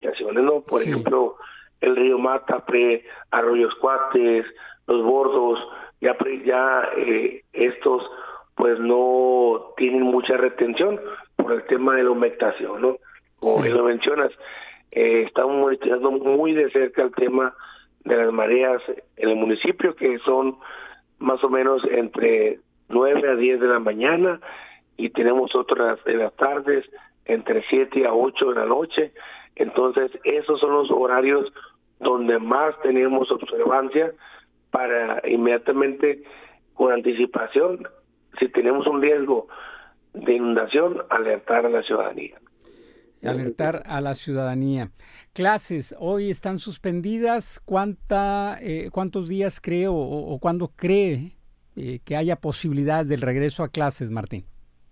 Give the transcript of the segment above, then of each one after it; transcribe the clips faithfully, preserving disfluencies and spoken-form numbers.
ubicaciones, ¿no? Por Sí. ejemplo, el río Matape, Arroyos Cuates, Los Bordos, ya, pre- ya eh, estos pues no tienen mucha retención por el tema de la humectación, ¿no? Como bien Sí. lo mencionas, eh, estamos monitoreando muy de cerca el tema de las mareas en el municipio, que son más o menos entre nueve a diez de la mañana, y tenemos otras en las tardes entre siete a ocho de la noche. Entonces esos son los horarios donde más tenemos observancia para inmediatamente, con anticipación, si tenemos un riesgo de inundación, alertar a la ciudadanía. Alertar a la ciudadanía. Clases hoy están suspendidas. ¿Cuánta, eh, ¿Cuántos días cree o, o cuándo cree eh, que haya posibilidades del regreso a clases, Martín?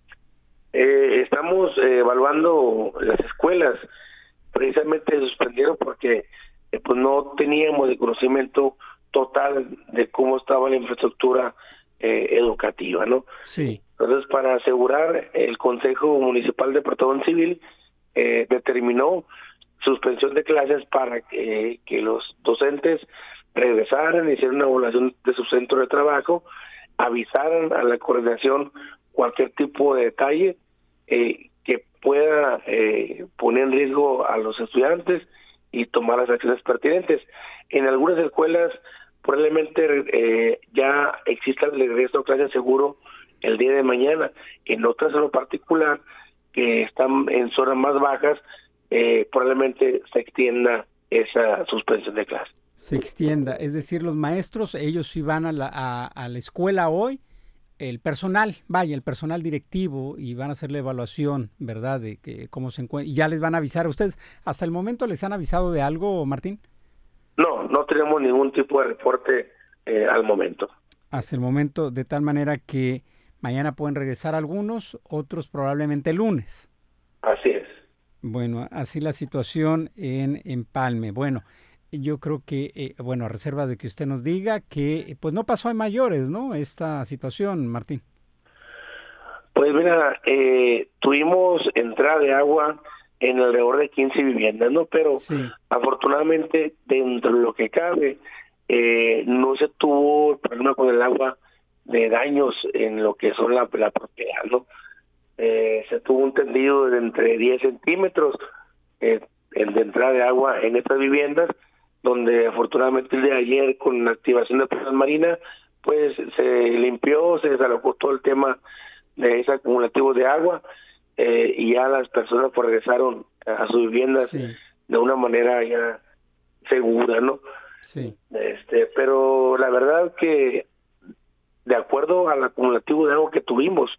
Eh, estamos eh, evaluando las escuelas. Precisamente se suspendieron porque eh, pues no teníamos el conocimiento total de cómo estaba la infraestructura eh, educativa, ¿no? Sí. Entonces, para asegurar, el Consejo Municipal de Protección Civil eh, determinó suspensión de clases para que, que los docentes regresaran, hicieran una evaluación de su centro de trabajo, avisaran a la coordinación cualquier tipo de detalle eh, que pueda eh, poner en riesgo a los estudiantes y tomar las acciones pertinentes. En algunas escuelas probablemente eh, ya exista el regreso a clases seguro el día de mañana. En otras, en lo particular, que están en zonas más bajas, eh, probablemente se extienda esa suspensión de clases. Se extienda, es decir, los maestros, ellos sí van a la, a, a la escuela hoy, el personal, vaya, el personal directivo, y van a hacer la evaluación, ¿verdad?, de que cómo se encuentra, y ya les van a avisar a ustedes. ¿Hasta el momento les han avisado de algo, Martín? No, no tenemos ningún tipo de reporte eh, al momento. Hasta el momento, de tal manera que mañana pueden regresar algunos, otros probablemente el lunes. Así es. Bueno, así la situación en Empalme. Bueno, yo creo que, eh, bueno, a reserva de que usted nos diga que, pues no pasó a mayores, ¿no?, esta situación, Martín. Pues mira, eh, tuvimos entrada de agua en alrededor de quince viviendas, ¿no? Pero sí. Afortunadamente, dentro de lo que cabe, eh, no se tuvo problema con el agua de daños en lo que son la, la propiedad, ¿no? Eh, se tuvo un tendido de entre diez centímetros eh, el de entrada de agua en estas viviendas, donde afortunadamente el de ayer, con la activación de presas marinas, pues se limpió, se desalojó todo el tema de ese acumulativo de agua, eh, y ya las personas pues regresaron a sus viviendas sí. de una manera ya segura, ¿no? Sí. Este, pero la verdad que de acuerdo al acumulativo de agua que tuvimos,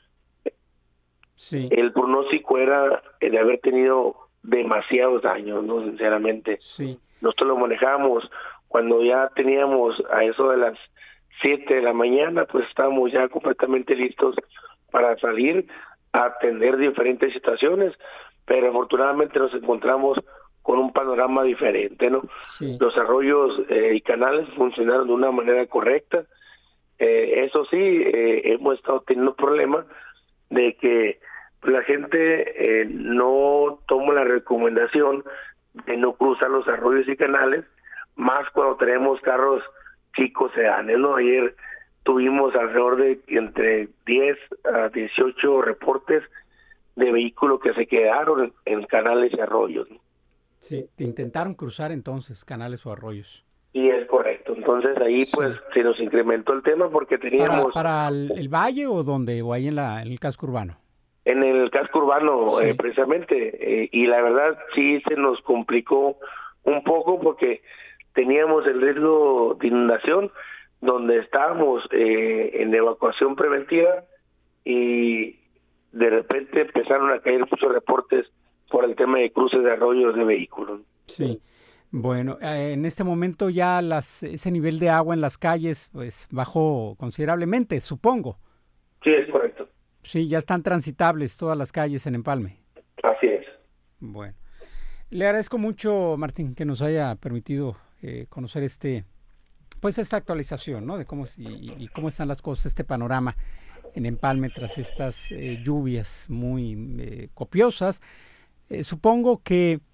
sí. el pronóstico era de haber tenido demasiados daños, ¿no? Sinceramente. Sí. Nosotros lo manejamos cuando ya teníamos a eso de las siete de la mañana, pues estábamos ya completamente listos para salir a atender diferentes situaciones, pero afortunadamente nos encontramos con un panorama diferente, ¿no? Sí. Los arroyos eh, y canales funcionaron de una manera correcta. Eh, eso sí, eh, hemos estado teniendo problemas de que la gente eh, no toma la recomendación de no cruzar los arroyos y canales, más cuando tenemos carros chicos sedanes, ¿no? Ayer tuvimos alrededor de entre diez a dieciocho reportes de vehículos que se quedaron en, en canales y arroyos, ¿no? Sí, intentaron cruzar entonces canales o arroyos. Y es correcto, entonces ahí Sí. pues se nos incrementó el tema porque ¿Para, teníamos... para el, el valle o dónde? ¿O ahí en, la, en el casco urbano? En el casco urbano, Sí. eh, precisamente, eh, y la verdad sí se nos complicó un poco porque teníamos el riesgo de inundación, donde estábamos eh, en evacuación preventiva, y de repente empezaron a caer muchos reportes por el tema de cruces de arroyos de vehículos. Sí. Bueno, eh, en este momento ya las, ese nivel de agua en las calles pues bajó considerablemente, supongo. Sí, es correcto. Sí, ya están transitables todas las calles en Empalme. Así es. Bueno, le agradezco mucho, Martín, que nos haya permitido eh, conocer este, pues esta actualización, ¿no? De cómo y, y cómo están las cosas, este panorama en Empalme tras estas eh, lluvias muy eh, copiosas. Eh, supongo que